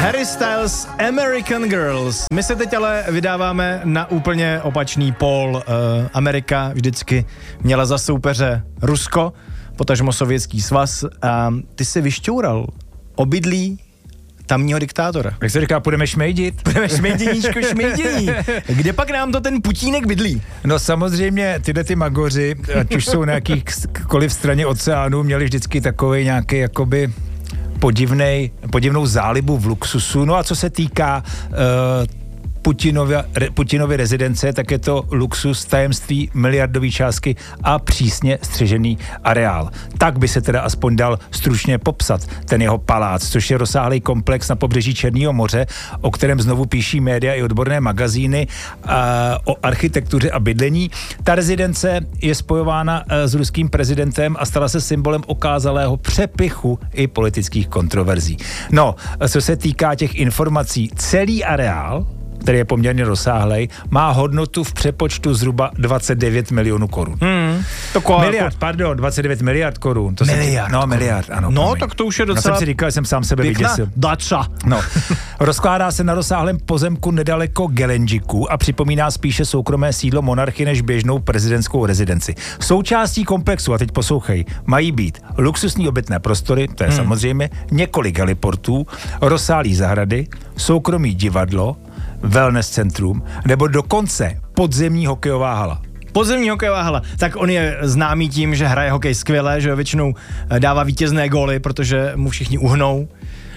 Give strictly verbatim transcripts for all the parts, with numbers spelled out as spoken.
Harry Styles, American Girls. My se teď ale vydáváme na úplně opačný pól. Uh, Amerika vždycky měla za soupeře Rusko, potažmo Sovětský svaz, a ty si vyšťoural obydlí tamního diktátora. Jak se říká, půjdeme šmejdit? Půjdeme šmejděníčko, šmejdění. Kde pak nám to ten Putínek bydlí? No samozřejmě, tyhle ty magoři, ať už jsou na jakýchkoliv straně oceánu, měli vždycky takový nějaký jakoby podivnej, podivnou zálibu v luxusu. No a co se týká uh, Putinovy, re, Putinovy rezidence, tak je to luxus, tajemství, miliardové částky a přísně střežený areál. Tak by se teda aspoň dal stručně popsat ten jeho palác, což je rozsáhlý komplex na pobřeží Černého moře, o kterém znovu píší média i odborné magazíny a, o architektuře a bydlení. Ta rezidence je spojována s ruským prezidentem a stala se symbolem okázalého přepichu i politických kontroverzí. No, co se týká těch informací, celý areál, který je poměrně rozsáhlej, má hodnotu v přepočtu zhruba dvacet devět milionů korun. Hmm, to ko, miliard, jako... pardon, dvacet devět miliard korun. To miliard. Se, no, miliard, ano. No, promiň. tak to už je docela... No, jsem si říkal, jsem sám sebe pěkná vyděsil. dača. No, rozkládá se na rozsáhlém pozemku nedaleko Gelendziku a připomíná spíše soukromé sídlo monarchy než běžnou prezidentskou rezidenci. Součástí komplexu, a teď poslouchej, mají být luxusní obytné prostory, to je hmm. samozřejmě, několik heliportů, rozsáhlý zahrady, soukromý divadlo, wellness centrum, nebo dokonce podzemní hokejová hala. Podzemní hokejová hala. Tak on je známý tím, že hraje hokej skvěle, že většinou dává vítězné góly, protože mu všichni uhnou.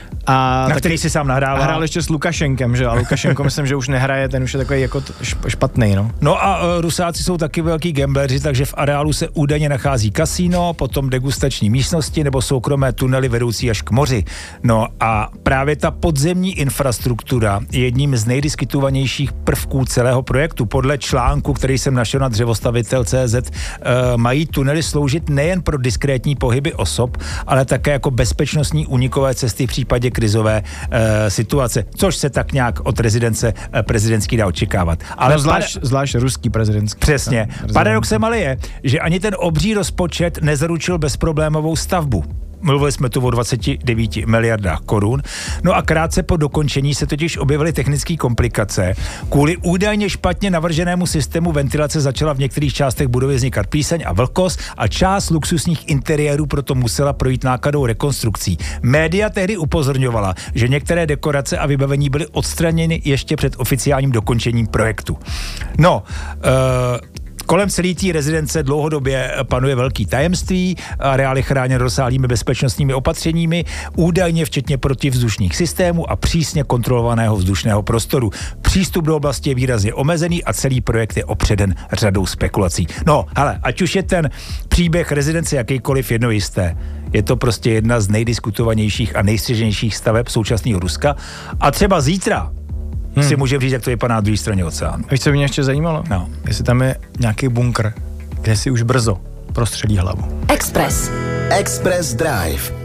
A na který si sám nahrával. Hrál ještě s Lukašenkem, že? A Lukašenko myslím, že už nehraje, ten už je takový jako špatný, no. No a uh, Rusáci jsou taky velký gambleři, takže v areálu se údajně nachází kasíno, potom degustační místnosti nebo soukromé tunely vedoucí až k moři. No a právě ta podzemní infrastruktura je jedním z nejdiskutovanějších prvků celého projektu. Podle článku, který jsem našel na dřevostavitel tečka cé zet, uh, mají tunely sloužit nejen pro diskrétní pohyby osob, ale také jako bezpečnostní únikové cesty v případě krizové e, situace, což se tak nějak od rezidence e, prezidentský dá očekávat. Ale no, zvlášť, para... zvlášť ruský prezidentský. Přesně. No, paradoxem ale je, že ani ten obří rozpočet nezaručil bezproblémovou stavbu. Mluvili jsme tu o dvacet devět miliardách korun. No a krátce po dokončení se totiž objevily technické komplikace. Kvůli údajně špatně navrženému systému ventilace začala v některých částech budovy vznikat plíseň a vlhkost a část luxusních interiérů proto musela projít nákladnou rekonstrukcí. Média tehdy upozorňovala, že některé dekorace a vybavení byly odstraněny ještě před oficiálním dokončením projektu. No, uh, kolem celé té rezidence dlouhodobě panuje velký tajemství, areál je chráněn rozsáhlými bezpečnostními opatřeními, údajně včetně protivzdušných systémů a přísně kontrolovaného vzdušného prostoru. Přístup do oblasti je výrazně omezený a celý projekt je opředen řadou spekulací. No, ale ať už je ten příběh rezidence jakýkoliv, jedno jisté. Je to prostě jedna z nejdiskutovanějších a nejstřeženějších staveb současného Ruska a třeba zítra Hmm. si můžeme říct, jak to vypadá na druhé straně oceánu. Víš, co mě ještě zajímalo? No. Jestli tam je nějaký bunkr, kde si už brzo prostřelí hlavu. Express. Express Drive.